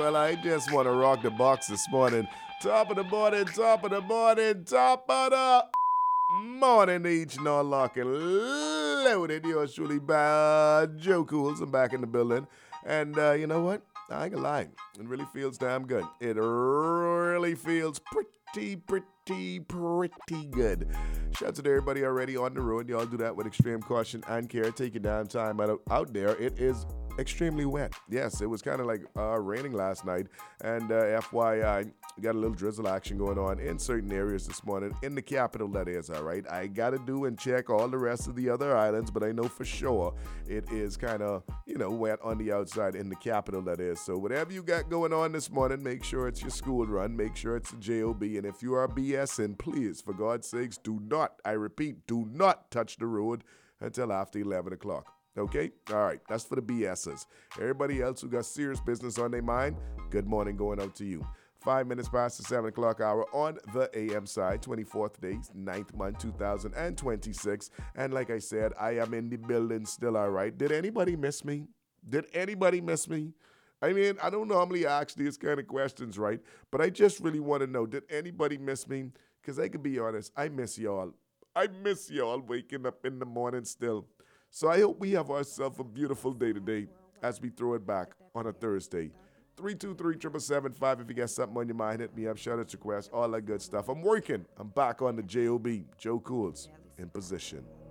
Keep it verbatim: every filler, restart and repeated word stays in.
Well, I just want to rock the box this morning. Top of the morning, top of the morning, top of the morning to each and all lock and loaded. Yours truly, bad Joe Cools. I'm back in the building. And uh, you know what? I ain't gonna lie. It really feels damn good. It really feels pretty, pretty, pretty good. Shout out to everybody already on the road. Y'all do that with extreme caution and care. Take your damn time out, out there. It is extremely wet. Yes, it was kind of like uh, raining last night. And uh, F Y I, we got a little drizzle action going on in certain areas this morning. In the capital, that is, all right? I got to do and check all the rest of the other islands, but I know for sure it is kind of, you know, wet on the outside in the capital, that is. So whatever you got going on this morning, make sure it's your school run. Make sure it's a job. And if you are BSing, please, for God's sakes, do not, I repeat, do not touch the road until after eleven o'clock. Okay? All right. That's for the BSers. Everybody else who got serious business on their mind, good morning going out to you. Five minutes past the seven o'clock hour on the A M side, twenty-fourth day, ninth month, two thousand twenty-six. And like I said, I am in the building still, all right. Did anybody miss me? Did anybody miss me? I mean, I don't normally ask these kind of questions, right? But I just really want to know, did anybody miss me? Because I can be honest, I miss y'all. I miss y'all waking up in the morning still. So I hope we have ourselves a beautiful day today as we throw it back on a Thursday. three two three, seven seven five if you got something on your mind. Hit me up, shout out request, all that good stuff. I'm working. I'm back on the J O B. Joe Cools in position.